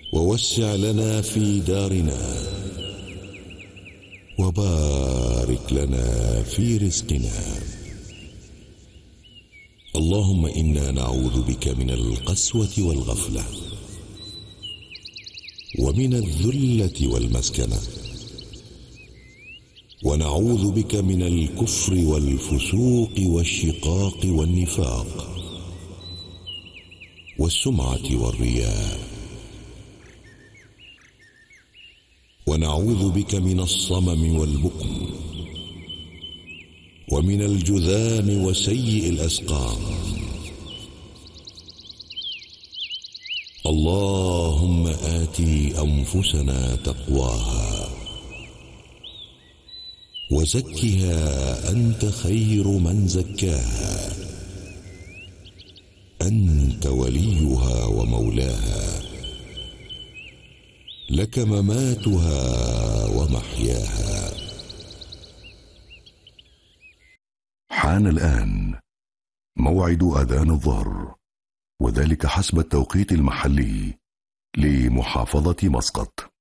ووسع لنا في دارنا، وبارك لنا في رزقنا. اللهم إنا نعوذ بك من القسوة والغفلة، ومن الذلة والمسكنة، ونعوذ بك من الكفر والفسوق والشقاق والنفاق والسمعة والرياء، ونعوذ بك من الصمم والبكم، ومن الجذام وسيء الأسقام. اللهم آت أنفسنا تقواها، وزكها أنت خير من زكاها، أنت وليها ومولاها، لك مماتها ومحياها. حان الآن موعد أذان الظهر، وذلك حسب التوقيت المحلي لمحافظة مسقط.